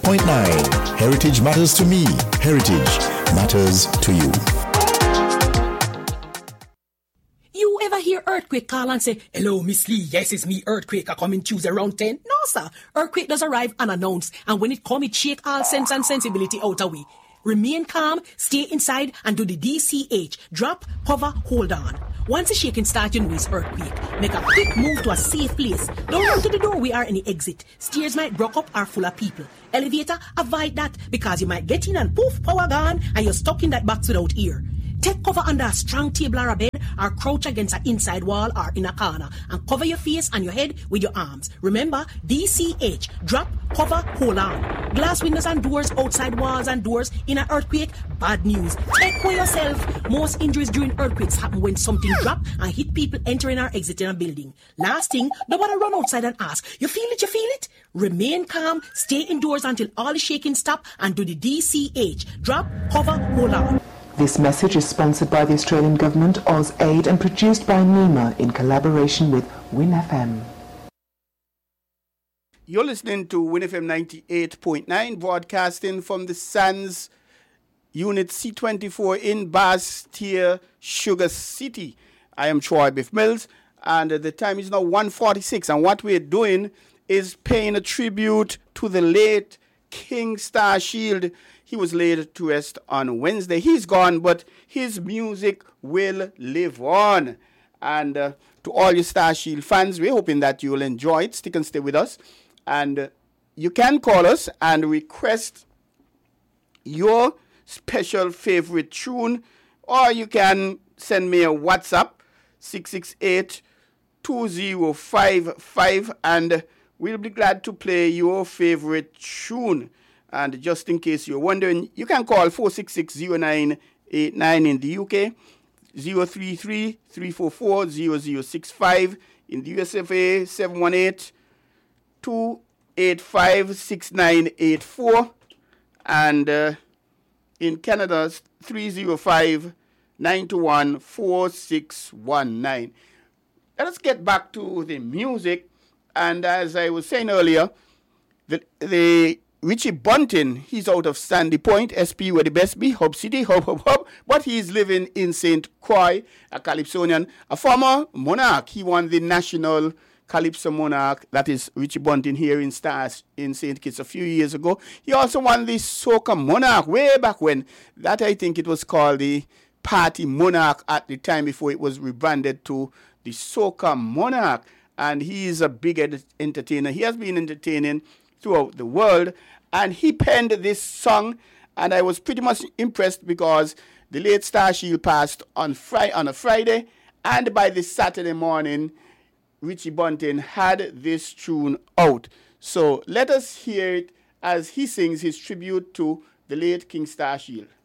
98.9. Heritage matters to me. Heritage matters to you. You ever hear Earthquake call and say, "Hello, Miss Lee, yes, it's me, Earthquake, I come in Tuesday around 10? No, sir. Earthquake does arrive unannounced, and when it come, it shake all sense and sensibility out of we. Remain calm, stay inside, and do the DCH. Drop, cover, hold on. Once the shaking starts, you know it's earthquake. Make a quick move to a safe place. Don't run to the door, we are in the exit. Stairs might broke up or full of people. Elevator, avoid that, because you might get in and poof, power gone, and you're stuck in that box without ear. Take cover under a strong table or a bed, or crouch against an inside wall or in a corner, and cover your face and your head with your arms. Remember, DCH, drop, cover, hold on. Glass windows and doors, outside walls and doors in an earthquake, bad news. Take care yourself. Most injuries during earthquakes happen when something drop and hit people entering or exiting a building. Last thing, don't want to run outside and ask, you feel it, you feel it? Remain calm, stay indoors until all the shaking stop, and do the DCH, drop, cover, hold on. This message is sponsored by the Australian Government, AusAid, and produced by NEMA in collaboration with Win FM. You're listening to Win FM 98.9, broadcasting from the SANS Unit C24 in Bastia, Sugar City. I am Troy Biff Mills, and the time is now 1:46, and what we're doing is paying a tribute to the late King Starshield. He was laid to rest on Wednesday. He's gone, but his music will live on. And to all you Starshield fans, we're hoping that you'll enjoy it. Stick and stay with us. And you can call us and request your special favorite tune, or you can send me a WhatsApp, 668-2055, and we'll be glad to play your favorite tune. And just in case you're wondering, you can call 466-0989 in the UK, 033-344-0065 in the USA, 718-285-6984, and in Canada, 305-921-4619. Let us get back to the music. And as I was saying earlier, the Richie Bunting, he's out of Sandy Point, SP where the best be, Hub City, hub, but he's living in St. Croix, a Calypsonian, a former monarch. He won the National Calypso Monarch, that is Richie Bunting here in Stars in St. Kitts a few years ago. He also won the Soca Monarch way back when. That I think it was called the Party Monarch at the time before it was rebranded to the Soca Monarch. And he is a big entertainer. He has been entertaining throughout the world. And he penned this song, and I was pretty much impressed because the late Starshield passed on a Friday, and by the Saturday morning, Richie Bunting had this tune out. So let us hear it as he sings his tribute to the late King Starshield.